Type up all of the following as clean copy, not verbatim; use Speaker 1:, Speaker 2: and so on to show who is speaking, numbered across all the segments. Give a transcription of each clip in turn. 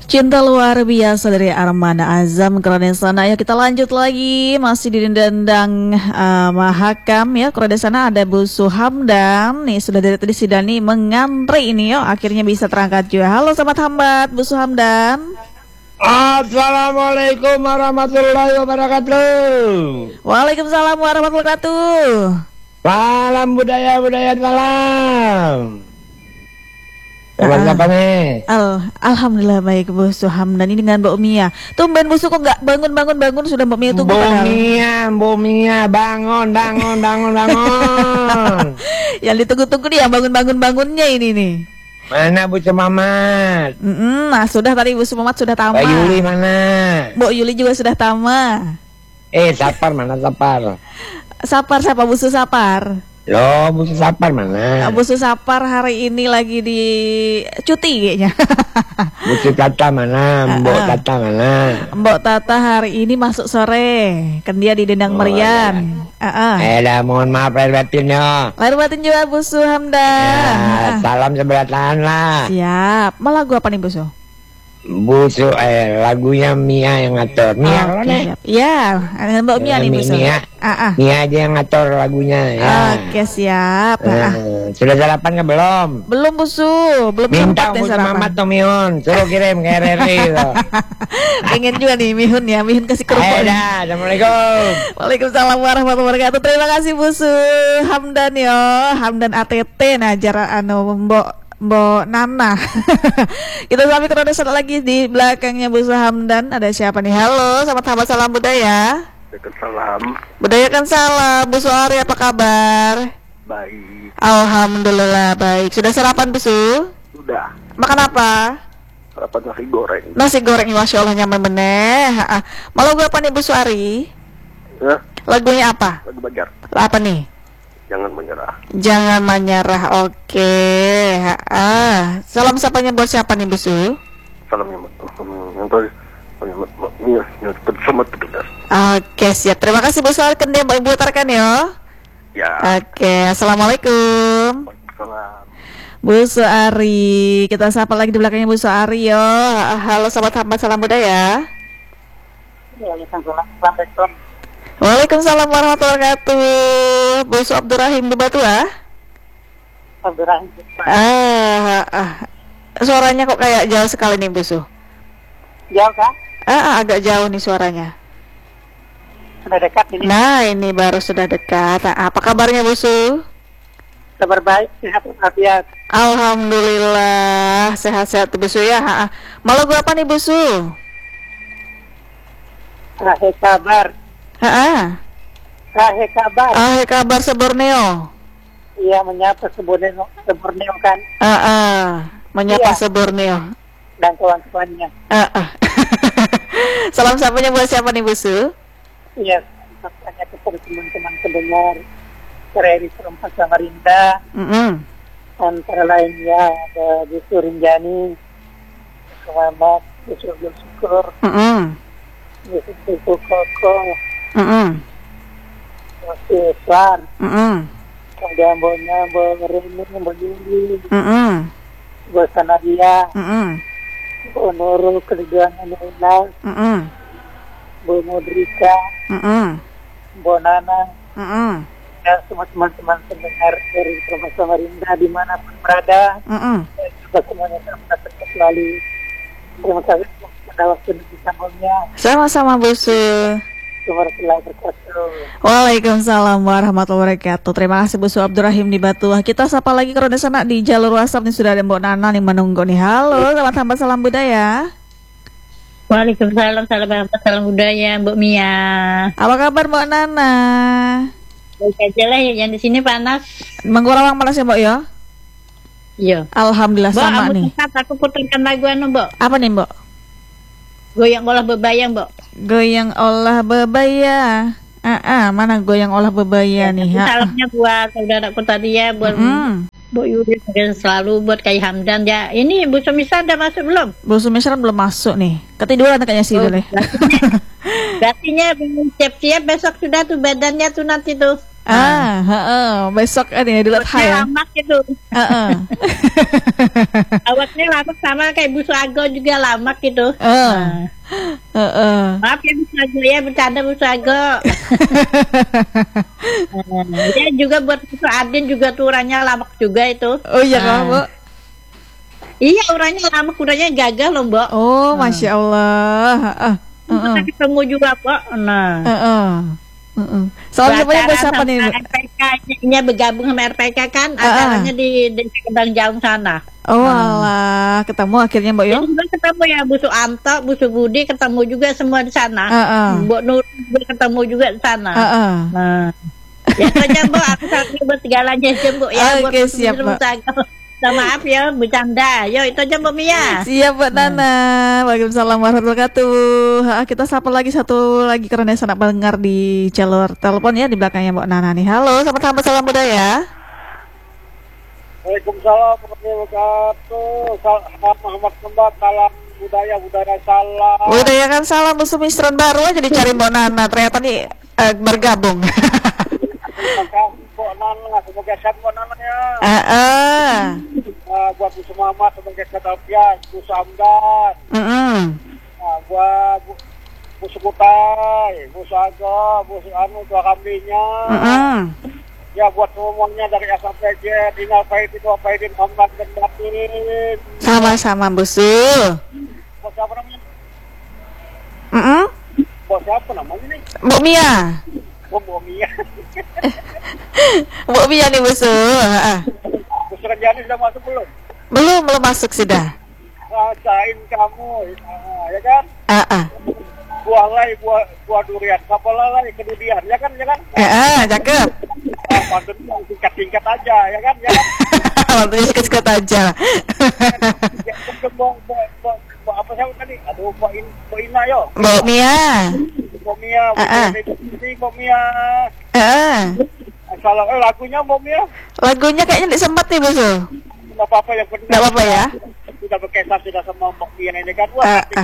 Speaker 1: Cinta luar biasa dari Armanda Azam Krodesana. Ya, kita lanjut lagi masih di Dendang Mahakam ya. Krodesana ada Bu Suhamdan. Nih sudah dari tadi si Dani mengantri ini yo. Akhirnya bisa terangkat juga. Halo selamat hambat Bu Suhamdan.
Speaker 2: Assalamualaikum warahmatullahi wabarakatuh.
Speaker 1: Waalaikumsalam warahmatullahi wabarakatuh.
Speaker 2: Salam budaya salam. Siapa nih?
Speaker 1: Alhamdulillah baik Bu Suhamdan. Ini dengan Mbak Mia. Tumben Bu Su kok nggak bangun sudah Mbak Mia tunggu.
Speaker 2: Bu Mia bangun.
Speaker 1: Yang ditunggu-tunggu nih yang bangunnya ini nih.
Speaker 2: Mana Bu Mamat?
Speaker 1: Nah sudah tadi Bu Mamat sudah tamat.
Speaker 2: Mbak Yuli mana?
Speaker 1: Bu Yuli juga sudah tamat.
Speaker 2: Sapar mana Sapar?
Speaker 1: Sapar siapa Bu Su Sapar?
Speaker 2: Loh, Bu Sapar mana?
Speaker 1: Bu Sapar hari ini lagi di cuti kayaknya.
Speaker 2: Bu Tata mana? Mbok Tata mana?
Speaker 1: Mbok Tata hari ini masuk sore. Kan dia di Dendang Merian.
Speaker 2: Mohon maaf lahir batinnya.
Speaker 1: Lahir batin juga Bu Suhamdan.
Speaker 2: Salam sebelatan lah.
Speaker 1: Siap. Mau lagu apa nih Bu Su?
Speaker 2: Lagunya Mia yang ngatur. Mia kalau nih?
Speaker 1: Iya, Mbak Mia nih Bu Su.
Speaker 2: Mia aja yang ngatur lagunya ya.
Speaker 1: Oke, siap.
Speaker 2: Sudah sarapan nggak belum?
Speaker 1: Belum Bu Su, belum
Speaker 2: minta
Speaker 1: sempat
Speaker 2: Bu Mamat tuh Mihun, suruh kirim ke RRI loh.
Speaker 1: Pengen juga nih Mihun ya, Mihun kasih kerupuk.
Speaker 2: Assalamualaikum.
Speaker 1: Waalaikumsalam warahmatullahi wabarakatuh. Terima kasih Bu Suhamdan yo, Hamdan ATT najar Mbok Nana. Kita sampai ke lagi di belakangnya Bu Suhamdan. Ada siapa nih? Halo, selamat salam budaya.
Speaker 3: Salam.
Speaker 1: Budayakan salam. Bu Suari apa kabar?
Speaker 3: Baik.
Speaker 1: Alhamdulillah baik. Sudah sarapan Bu Su?
Speaker 3: Sudah.
Speaker 1: Makan apa?
Speaker 3: Sarapan nasi goreng.
Speaker 1: Nasi goreng, masya Allah nyaman bener. Mau lagu apa nih Bu Suari? Lagunya apa?
Speaker 3: Lagu Banjar.
Speaker 1: Apa nih?
Speaker 3: Jangan menyerah.
Speaker 1: Jangan menyerah. Oke. Salam sapanya buat siapa nih Bu Su?
Speaker 3: Salamnya sama petugas.
Speaker 1: Oke, siap. Terima kasih Bu Suari. Kan dia Ibu putarkan ya.
Speaker 3: Ya.
Speaker 1: Oke, assalamualaikum.
Speaker 3: Salam.
Speaker 1: Bu Suari, kita sapa lagi di belakangnya Bu Suari yo. Halo sahabat hambat salam budaya. Waalaikumsalam warahmatullahi wabarakatuh. Bu Su Abdurrahim di Batua.
Speaker 4: Abdurrahim.
Speaker 1: Suaranya kok kayak jauh sekali nih Bu Su.
Speaker 4: Jauh kan?
Speaker 1: Agak jauh nih suaranya.
Speaker 4: Sudah dekat ini.
Speaker 1: Nah, ini baru sudah dekat. Apa kabarnya Bu Su?
Speaker 4: Kabar baik, sehat walafiat.
Speaker 1: Alhamdulillah, sehat-sehat Bu Su ya. Mau lagu apa nih Bu Su?
Speaker 4: Rahe kabar. Rahe kabar.
Speaker 1: Rahe kabar seborneo.
Speaker 4: Iya, menyapa seborneo kan.
Speaker 1: Menyapa seborneo
Speaker 4: dan kawan-kawannya.
Speaker 1: Salam sapanya buat siapa nih Bu Su?
Speaker 4: Iya, tanya kepada teman-teman pendengar RRI Serempak Samarinda. Antara lainnya ada Bu Surinjani, Selamat, Bu Abdul Syukur, Bu Koko, Bu Iswan, ada Bu Reni, Bu Yuli, Bu Sanadia, Bu Nurul Kerjaan Anunas, Bu Mudrika, Bu Nana, dan semua teman-teman pendengar dari Serempak Samarinda dimanapun berada, juga semuanya selamat selalu. Terima kasih pada waktu disambungnya.
Speaker 1: Sama-sama Bu Su. Waalaikumsalam warahmatullahi wabarakatuh. Terima kasih Bu Su Abdurrahim di Batuah. Kita sapa lagi ke sana di jalur WhatsApp nih sudah ada Mbok Nana yang menunggu nih. Halo, selamat hambat salam budaya.
Speaker 5: Waalaikumsalam salam budaya Mbok Mia.
Speaker 1: Apa kabar Mbok Nana?
Speaker 5: Baik aja lah, yang di sini panas.
Speaker 1: Mengkurang panas ya Mbok ya?
Speaker 5: Iya.
Speaker 1: Alhamdulillah
Speaker 5: Mbok,
Speaker 1: sama nih.
Speaker 5: Aku putarkan lagu Mbok.
Speaker 1: Apa nih Mbok?
Speaker 5: Goyang olah bebaya Mbok.
Speaker 1: Goyang olah bebaya. Mana goyang olah bebaya nih?
Speaker 5: Salamnya buat saudaraku tadi ya, buat Bu Yudi selalu, buat Kai Hamdan ya. Ini Bu Sumisa udah masuk belum?
Speaker 1: Bu Sumisa belum masuk nih. Ketiduran kayaknya sih dulu.
Speaker 5: Berartinya siap-siap besok sudah tuh badannya tuh nanti tuh.
Speaker 1: Besok ini dilihat ya.
Speaker 5: Lamak itu. Awaknya lamak sama kayak Bu Suago juga lamak gitu. Maaf ya Bu Suago ya, bercanda Bu Suago. Ya juga buat Bu Adin juga tuh orangnya lamak juga itu.
Speaker 1: Oh iya kan, Bu?
Speaker 5: Iya, orangnya lamak, orangnya gagah loh, Mbak.
Speaker 1: Oh, Masya Allah.
Speaker 5: Kita ketemu juga, Mbak.
Speaker 1: Soalnya siapa siapa nih?
Speaker 5: RPK-nya bergabung sama RPK kan, acaranya di Kembang Jaung sana.
Speaker 1: Oh alah, ketemu akhirnya Mbak Yo?
Speaker 5: Jadi ketemu ya Bu Suanto, Bu Subudi ketemu juga semua di sana. Mbak Nur juga ketemu juga di sana. Nah, ya saja Mbak, aku satu buat segalanya aja Mbak ya.
Speaker 1: Oke, siap Mbak.
Speaker 5: Maaf ya, bercanda. Yo, itu aja Mbak Mia.
Speaker 1: Siap Mbak Nana. Waalaikumsalam warahmatullahi wabarakatuh. Kita sapa lagi satu lagi karena saya pendengar di jalur telepon ya di belakangnya Mbak Nana nih. Halo, selamat salam budaya.
Speaker 6: Waalaikumsalam warahmatullahi wabarakatuh. Salam Muhammad Kembat, salam budaya salam.
Speaker 1: Budaya kan salam, musuh mistron baru aja dicari Mbak Nana. Ternyata nih bergabung.
Speaker 6: Mbak Nana, semoga sehat Mbak Nana ya. Buat Bu Sumamat, semoga sehat alfian. Bu Samdan. Buat Bu Sukutai, Bu Saga, Bu Anu, dua kambingnya. Ya buat semuanya dari A sampai Z, Inal Faidin, Wafaidin, Muhammad dan Batin.
Speaker 1: Sama-sama Bu Su.
Speaker 6: Bos siapa namanya? Bos siapa namanya nih?
Speaker 1: Bu Mia.
Speaker 6: Oh, Bu Mia.
Speaker 1: Bu Mia nih Bu Su.
Speaker 6: Bu Suranjani sudah masuk belum?
Speaker 1: Belum masuk sudah.
Speaker 6: Rasain kamu, ya kan? Buah lay, buah durian, kapal lalai, kemudian, ya kan?
Speaker 1: Cakep.
Speaker 6: Pantunnya singkat-singkat aja, ya kan?
Speaker 1: Pantunnya singkat-singkat aja.
Speaker 6: Apa siapa tadi? Aduh, Mbak Ina yo.
Speaker 1: Mbak Mia.
Speaker 6: Mbak Mia. Salah, lagunya Mbak Mia.
Speaker 1: Lagunya kayaknya disempat nih, Bu Su.
Speaker 6: Nggak apa-apa yang penting.
Speaker 1: Nggak apa-apa ya.
Speaker 6: Sudah berkaitan sudah sama Mbak Mia ini kan.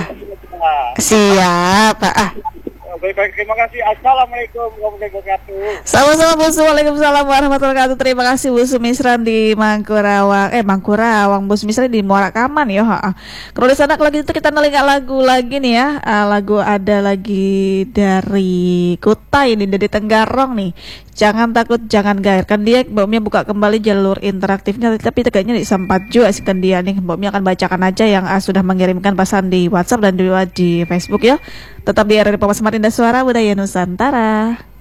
Speaker 1: Siap.
Speaker 6: Baik, terima kasih. Assalamualaikum warahmatullahi wabarakatuh.
Speaker 1: Sama-sama Bu Su. Waalaikumsalam warahmatullahi wabarakatuh. Terima kasih Bu Sumisran di Mangkurawang. Bu Sumisran di Muara Kaman ya. Kalau di sana kalau gitu kita nelinga lagu lagi nih ya. Lagu ada lagi dari Kutai ini dari Tenggarong nih. Jangan takut, jangan gair. Kan dia Mbak Mia buka kembali jalur interaktifnya, tapi tegaknya disempat juga sih kan dia nih. Mbak Mia akan bacakan aja yang sudah mengirimkan pesan di WhatsApp dan juga di Facebook ya. Tetap di RRI Pemasaran Indah Suara Budaya Nusantara.